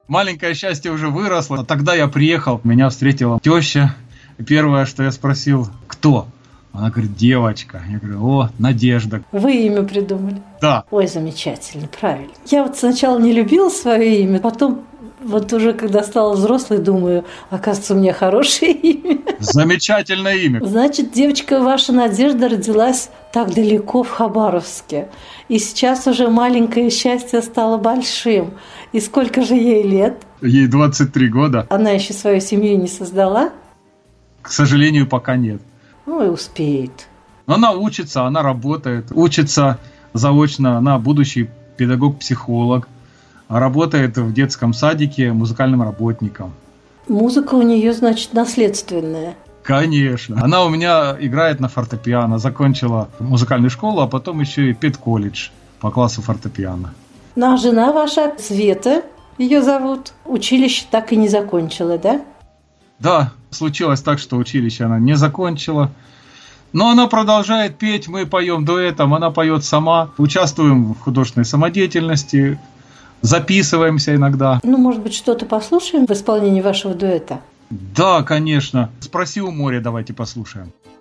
Маленькое счастье уже выросло. Тогда я приехал, меня встретила теща. Первое, что я спросил, кто? Она говорит, девочка. Я говорю, о, Надежда. Вы имя придумали? Да. Ой, замечательно, правильно. Я вот сначала не любила свое имя, потом вот уже когда стала взрослой, думаю, оказывается, у меня хорошее имя. Замечательное имя. Значит, девочка ваша Надежда родилась так далеко в Хабаровске. И сейчас уже маленькое счастье стало большим. И сколько же ей лет? Ей 23 года. Она еще свою семью не создала? К сожалению, пока нет. Ну и успеет. Но она учится, она работает. Учится заочно, она будущий педагог-психолог. Работает в детском садике музыкальным работником. Музыка у нее, значит, наследственная. Конечно. Она у меня играет на фортепиано. Закончила музыкальную школу, а потом еще и педколледж по классу фортепиано. Ну, а жена ваша, Света, ее зовут, училище так и не закончила, да? Да, случилось так, что училище она не закончила. Но она продолжает петь, мы поем дуэтом, она поет сама. Участвуем в художественной самодеятельности, записываемся иногда. Ну, может быть, что-то послушаем в исполнении вашего дуэта? Да, конечно. «Спроси у моря» давайте послушаем.